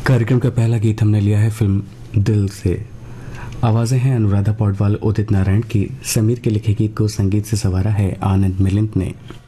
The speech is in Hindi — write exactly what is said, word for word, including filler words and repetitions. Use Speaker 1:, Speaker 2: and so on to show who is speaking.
Speaker 1: कार्यक्रम का पहला गीत हमने लिया है फिल्म दिल से। आवाजें हैं अनुराधा पौडवाल, उदित नारायण की। समीर के लिखे गीत को संगीत से संवारा है आनंद मिलिंद ने।